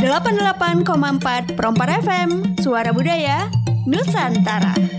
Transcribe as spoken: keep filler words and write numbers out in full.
delapan puluh delapan koma empat Prompar F M, Suara Budaya, Nusantara.